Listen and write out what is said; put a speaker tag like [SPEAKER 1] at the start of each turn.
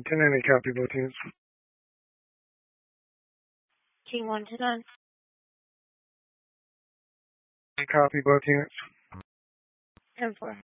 [SPEAKER 1] 10 any copy both units.
[SPEAKER 2] King 1 to 9.
[SPEAKER 1] Copy both units.
[SPEAKER 2] 10-4.